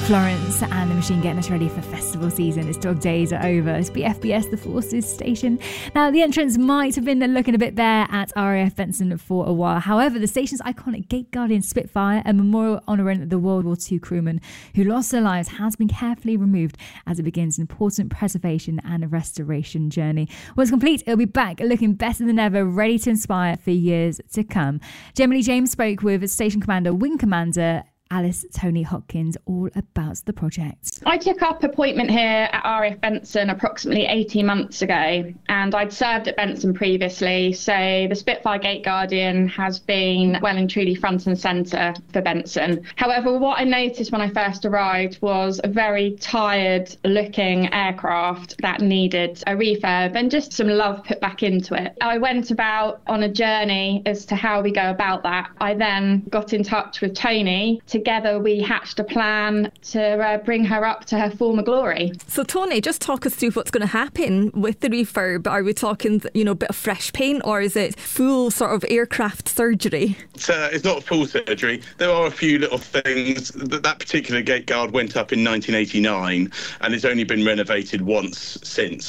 Florence and the Machine getting us ready for festival season. Its dog days are over. It's BFBS, the Forces station. Now, the entrance might have been looking a bit bare at RAF Benson for a while. However, the station's iconic Gate Guardian Spitfire, a memorial honouring the World War II crewmen who lost their lives, has been carefully removed as it begins an important preservation and restoration journey. Once complete, it'll be back looking better than ever, ready to inspire for years to come. Gemma James spoke with Station Commander, Wing Commander Alice Tony Hopkins all about the project. I took up appointment here at RAF Benson approximately 18 months ago, and I'd served at Benson previously, so the Spitfire Gate Guardian has been well and truly front and centre for Benson. However, what I noticed when I first arrived was a very tired looking aircraft that needed a refurb and just some love put back into it. I went about on a journey as to how we go about that. I then got in touch with Tony. Together we hatched a plan to bring her up to her former glory. So Tony, just talk us through what's going to happen with the refurb. Are we talking, a bit of fresh paint, or is it full sort of aircraft surgery? It's not full surgery. There are a few little things. That particular gate guard went up in 1989 and it's only been renovated once since.